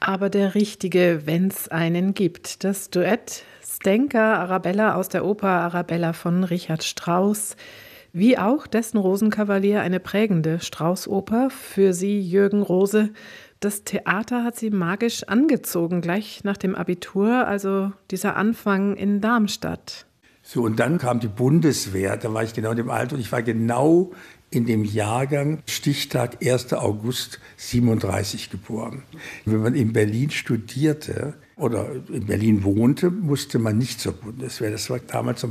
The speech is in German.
Aber der Richtige, wenn's einen gibt. Das Duett Stenka Arabella aus der Oper Arabella von Richard Strauss, wie auch dessen Rosenkavalier, eine prägende Strauss-Oper. Für sie, Jürgen Rose, das Theater hat sie magisch angezogen, gleich nach dem Abitur, also dieser Anfang in Darmstadt. So, und dann kam die Bundeswehr, da war ich genau in dem Alter und ich war genau in dem Jahrgang, Stichtag 1. August 37 geboren. Wenn man in Berlin studierte oder in Berlin wohnte, musste man nicht zur Bundeswehr. Das war damals